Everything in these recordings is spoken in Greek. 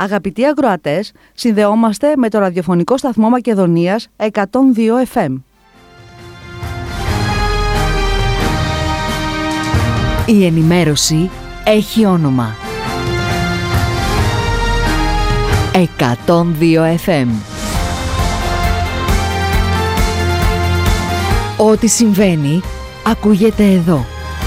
Αγαπητοί ακροατές, συνδεόμαστε με το ραδιοφωνικό σταθμό Μακεδονίας 102 FM. Η ενημέρωση έχει όνομα. 102 FM. Ό,τι συμβαίνει, ακούγεται εδώ.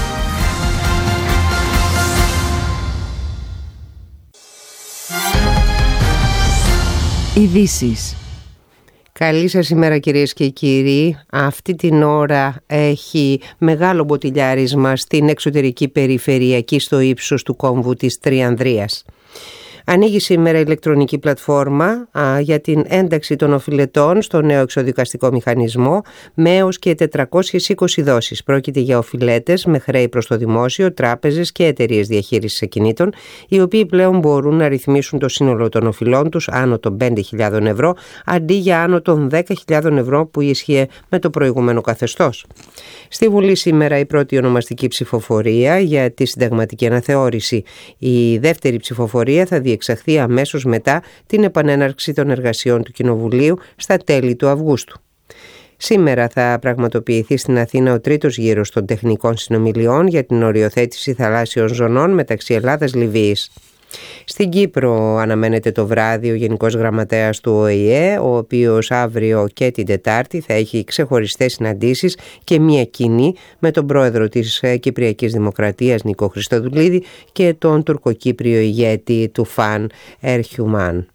Ειδήσεις. Καλή σας ημέρα κυρίες και κύριοι. Αυτή την ώρα έχει μεγάλο μποτιλιάρισμα στην εξωτερική περιφερειακή στο ύψος του κόμβου της Τριανδρίας. Ανοίγει σήμερα η ηλεκτρονική πλατφόρμα για την ένταξη των οφειλετών στο νέο εξοδικαστικό μηχανισμό με έως και 420 δόσεις. Πρόκειται για οφειλέτες με χρέη προς το δημόσιο, τράπεζες και εταιρείες διαχείρισης ακινήτων, οι οποίοι πλέον μπορούν να ρυθμίσουν το σύνολο των οφειλών τους άνω των 5.000 ευρώ, αντί για άνω των 10.000 ευρώ που ίσχυε με το προηγούμενο καθεστώς. Στη Βουλή σήμερα η πρώτη ονομαστική ψηφοφορία για τη συνταγματική αναθεώρηση. Η δεύτερη ψηφοφορία θα διεξαχθεί αμέσως μετά την επανέναρξη των εργασιών του Κοινοβουλίου στα τέλη του Αυγούστου. Σήμερα θα πραγματοποιηθεί στην Αθήνα ο τρίτος γύρος των τεχνικών συνομιλιών για την οριοθέτηση θαλάσσιων ζωνών μεταξύ Ελλάδας-Λιβύης. Στην Κύπρο αναμένεται το βράδυ ο Γενικός Γραμματέας του ΟΗΕ, ο οποίος αύριο και την Τετάρτη θα έχει ξεχωριστές συναντήσεις και μία κοινή με τον πρόεδρο της Κυπριακής Δημοκρατίας Νικό Χριστοδουλίδη και τον τουρκοκύπριο ηγέτη του ΦΑΝ Ερχιουμάν.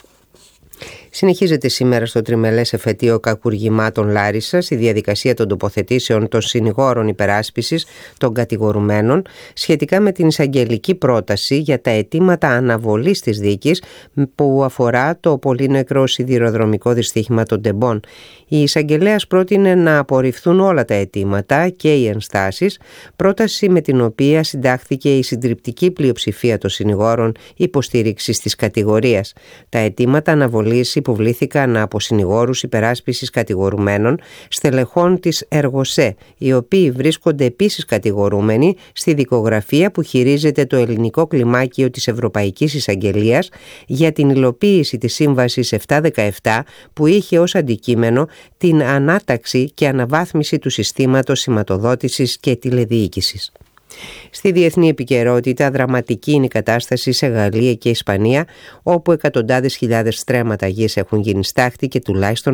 Συνεχίζεται σήμερα στο τριμελές εφετείο κακουργημάτων Λάρισσας η διαδικασία των τοποθετήσεων των συνηγόρων υπεράσπισης των κατηγορουμένων σχετικά με την εισαγγελική πρόταση για τα αιτήματα αναβολής της δίκης που αφορά το πολύ νεκρό σιδηροδρομικό δυστύχημα των Τεμπών. Η εισαγγελέας πρότεινε να απορριφθούν όλα τα αιτήματα και οι ενστάσεις, πρόταση με την οποία συντάχθηκε η συντριπτική πλειοψηφία των συνηγόρων υποστήριξης της κατηγορίας. Τα αιτήματα αναβολής υποβλήθηκαν από συνηγόρους υπεράσπισης κατηγορουμένων, στελεχών της Εργοσέ, οι οποίοι βρίσκονται επίσης κατηγορούμενοι στη δικογραφία που χειρίζεται το ελληνικό κλιμάκιο της Ευρωπαϊκής Εισαγγελίας για την υλοποίηση της Σύμβασης 717 που είχε ως αντικείμενο την ανάταξη και αναβάθμιση του συστήματος σηματοδότησης και τηλεδιοίκησης. Στη διεθνή επικαιρότητα, δραματική είναι η κατάσταση σε Γαλλία και Ισπανία, όπου εκατοντάδες χιλιάδες στρέμματα γης έχουν γίνει στάχτη και τουλάχιστον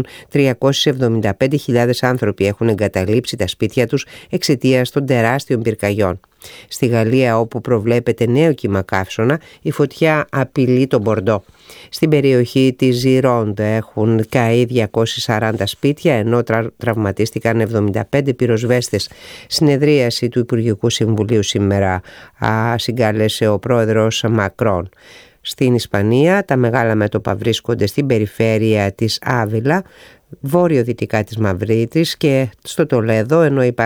375.000 άνθρωποι έχουν εγκαταλείψει τα σπίτια τους εξαιτίας των τεράστιων πυρκαγιών. Στη Γαλλία, όπου προβλέπεται νέο κύμα καύσωνα, η φωτιά απειλεί τον Μπορντό. Στην περιοχή της Ζιρόντε έχουν καεί 240 σπίτια, ενώ τραυματίστηκαν 75 πυροσβέστες. Συνεδρίαση του Υπουργικού Συμβουλίου σήμερα συγκάλεσε ο πρόεδρος Μακρόν. Στην Ισπανία, τα μεγάλα μέτωπα βρίσκονται στην περιφέρεια της Άβυλα, βόρειο-δυτικά της Μαδρίτης και στο Τολέδο,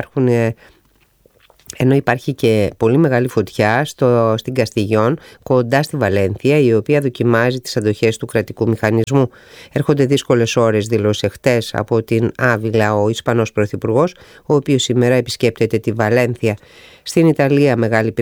ενώ υπάρχει και πολύ μεγάλη φωτιά στην Καστιγιόν, κοντά στη Βαλένθια, η οποία δοκιμάζει τις αντοχές του κρατικού μηχανισμού. Έρχονται δύσκολες ώρες, δήλωσε χτες από την Άβυλα ο Ισπανός Πρωθυπουργός, ο οποίος σήμερα επισκέπτεται τη Βαλένθια. Στην Ιταλία, μεγάλη